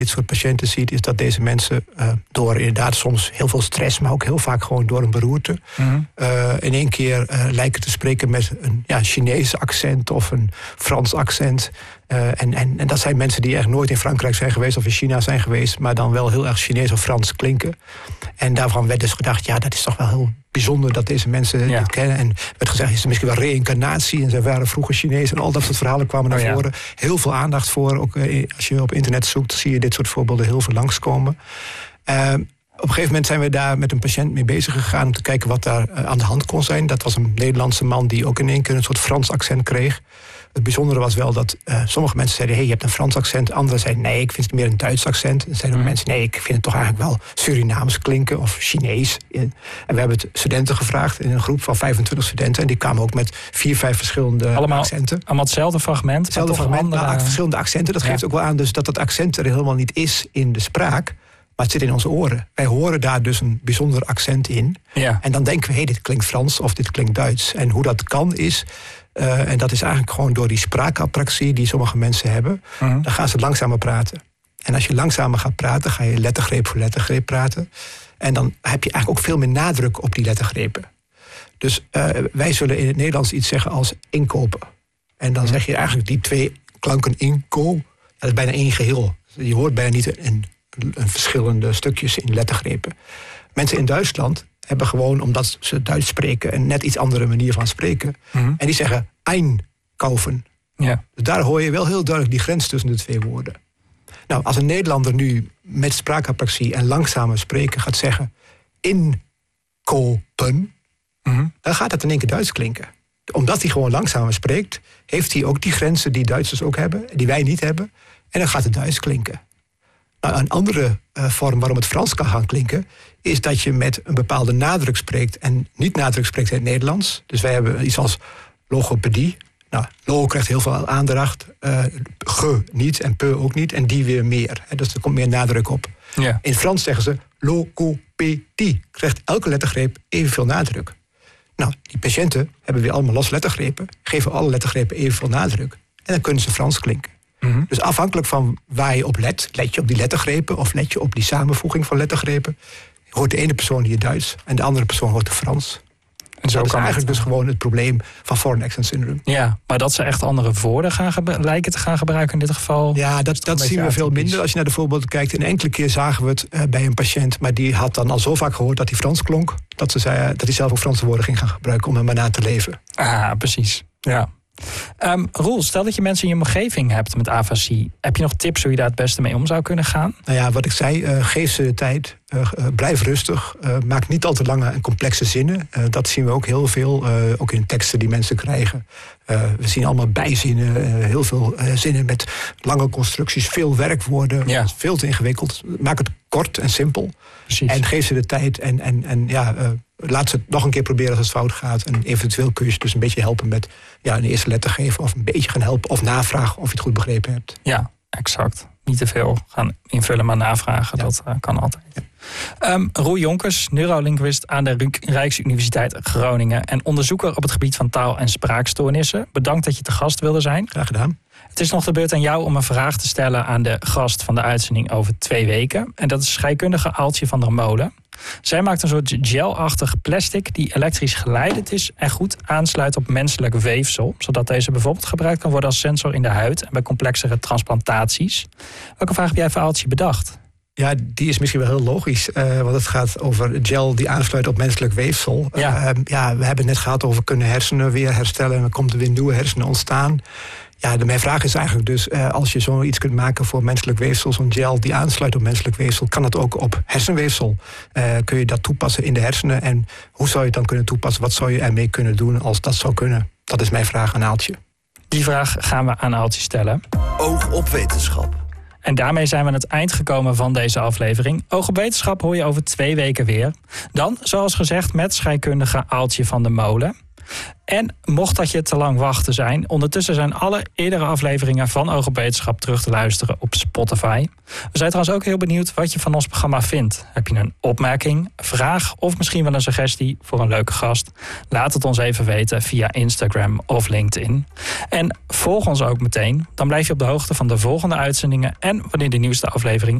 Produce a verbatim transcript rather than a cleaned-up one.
dit soort patiënten ziet, is dat deze mensen uh, door inderdaad soms heel veel stress, maar ook heel vaak gewoon door een beroerte, mm-hmm. uh, in één keer uh, lijken te spreken met een ja, Chinese accent of een Frans accent. Uh, en, en, en dat zijn mensen die echt nooit in Frankrijk zijn geweest of in China zijn geweest, maar dan wel heel erg Chinees of Frans klinken. En daarvan werd dus gedacht, ja, dat is toch wel heel bijzonder dat deze mensen ja. dit kennen. En werd gezegd, is het misschien wel reïncarnatie en zij waren vroeger Chinees en al dat soort verhalen kwamen naar oh, ja. voren. Heel veel aandacht voor. Ook uh, als je op internet zoekt, zie je dit soort voorbeelden heel veel langskomen. Uh, Op een gegeven moment zijn we daar met een patiënt mee bezig gegaan om te kijken wat daar uh, aan de hand kon zijn. Dat was een Nederlandse man die ook in één keer een soort Frans accent kreeg. Het bijzondere was wel dat uh, sommige mensen zeiden, hey, je hebt een Frans accent. Anderen zeiden, nee, ik vind het meer een Duits accent. En zeiden mm. mensen, nee, ik vind het toch eigenlijk wel Surinaams klinken of Chinees. En we hebben het studenten gevraagd in een groep van vijfentwintig studenten. En die kwamen ook met vier, vijf verschillende allemaal, accenten. Allemaal hetzelfde fragment. Hetzelfde fragment, andere... maar verschillende accenten. Dat ja. geeft ook wel aan dus dat dat accent er helemaal niet is in de spraak. Maar het zit in onze oren. Wij horen daar dus een bijzonder accent in. Ja. En dan denken we, hé, hey, dit klinkt Frans of dit klinkt Duits. En hoe dat kan is, uh, en dat is eigenlijk gewoon door die spraakapraxie die sommige mensen hebben, uh-huh. dan gaan ze langzamer praten. En als je langzamer gaat praten, ga je lettergreep voor lettergreep praten. En dan heb je eigenlijk ook veel meer nadruk op die lettergrepen. Dus uh, wij zullen in het Nederlands iets zeggen als inkopen. En dan uh-huh. zeg je eigenlijk die twee klanken inko, dat is bijna één geheel. Je hoort bijna niet een verschillende stukjes in lettergrepen. Mensen in Duitsland hebben gewoon, omdat ze Duits spreken, een net iets andere manier van spreken. Mm-hmm. En die zeggen einkaufen. Ja. Dus daar hoor je wel heel duidelijk die grens tussen de twee woorden. Nou, als een Nederlander nu met spraakapraxie en langzamer spreken gaat zeggen inkopen, mm-hmm. dan gaat het in één keer Duits klinken. Omdat hij gewoon langzamer spreekt, heeft hij ook die grenzen die Duitsers ook hebben, die wij niet hebben. En dan gaat het Duits klinken. Nou, een andere uh, vorm waarom het Frans kan gaan klinken, is dat je met een bepaalde nadruk spreekt en niet nadruk spreekt in het Nederlands. Dus wij hebben iets als logopedie. Nou, lo krijgt heel veel aandacht, uh, ge niet en pe ook niet en die weer meer. He, dus er komt meer nadruk op. Ja. In Frans zeggen ze logopedie. Krijgt elke lettergreep evenveel nadruk. Nou, die patiënten hebben weer allemaal los lettergrepen, geven alle lettergrepen evenveel nadruk. En dan kunnen ze Frans klinken. Mm-hmm. Dus afhankelijk van waar je op let, let je op die lettergrepen of let je op die samenvoeging van lettergrepen, hoort de ene persoon hier Duits en de andere persoon hoort de Frans. En zo dat is eigenlijk het, dus gewoon het probleem van foreign accent syndrome. Ja, maar dat ze echt andere woorden gaan gebru- lijken te gaan gebruiken in dit geval. Ja, dat, dat zien we veel minder. Als je naar de voorbeelden kijkt, een enkele keer zagen we het uh, bij een patiënt, maar die had dan al zo vaak gehoord dat hij Frans klonk, dat ze zei dat hij zelf ook Franse woorden ging gaan gebruiken om hem maar na te leven. Ah, precies. Ja. Um, Roel, stel dat je mensen in je omgeving hebt met afasie. Heb je nog tips hoe je daar het beste mee om zou kunnen gaan? Nou ja, wat ik zei, uh, geef ze de tijd. Uh, uh, blijf rustig. Uh, maak niet al te lange en complexe zinnen. Uh, dat zien we ook heel veel, uh, ook in teksten die mensen krijgen. Uh, we zien allemaal bijzinnen, uh, heel veel uh, zinnen met lange constructies, veel werkwoorden. Ja. Veel te ingewikkeld. Maak het kort en simpel. Precies. En geef ze de tijd en, en, en ja, uh, laat ze het nog een keer proberen als het fout gaat. En eventueel kun je ze dus een beetje helpen met ja, een eerste letter geven of een beetje gaan helpen of navragen of je het goed begrepen hebt. Ja, exact. Niet te veel gaan invullen, maar navragen. Ja. Dat uh, kan altijd. Ja. Um, Roel Jonkers, neurolinguist aan de Rijksuniversiteit Groningen en onderzoeker op het gebied van taal- en spraakstoornissen. Bedankt dat je te gast wilde zijn. Graag gedaan. Het is nog de beurt aan jou om een vraag te stellen aan de gast van de uitzending over twee weken. En dat is scheikundige Aaltje van der Molen. Zij maakt een soort gelachtig plastic die elektrisch geleidend is en goed aansluit op menselijk weefsel, zodat deze bijvoorbeeld gebruikt kan worden als sensor in de huid en bij complexere transplantaties. Welke vraag heb jij voor Aaltje bedacht? Ja, die is misschien wel heel logisch. Uh, want het gaat over gel die aansluit op menselijk weefsel. Ja. Uh, ja, we hebben het net gehad over kunnen hersenen weer herstellen en dan komt er weer nieuwe hersenen ontstaan. Ja, de, mijn vraag is eigenlijk dus, uh, als je zoiets kunt maken voor menselijk weefsel, zo'n gel die aansluit op menselijk weefsel, kan het ook op hersenweefsel? Uh, kun je dat toepassen in de hersenen? En hoe zou je het dan kunnen toepassen? Wat zou je ermee kunnen doen als dat zou kunnen? Dat is mijn vraag aan Aaltje. Die vraag gaan we aan Aaltje stellen. Oog op wetenschap. En daarmee zijn we aan het eind gekomen van deze aflevering. Oog op wetenschap hoor je over twee weken weer. Dan, zoals gezegd, met scheikundige Aaltje van der Molen. En mocht dat je te lang wachten zijn, ondertussen zijn alle eerdere afleveringen van Oog op Wetenschap terug te luisteren op Spotify. We zijn trouwens ook heel benieuwd wat je van ons programma vindt. Heb je een opmerking, vraag of misschien wel een suggestie voor een leuke gast? Laat het ons even weten via Instagram of LinkedIn. En volg ons ook meteen. Dan blijf je op de hoogte van de volgende uitzendingen en wanneer de nieuwste aflevering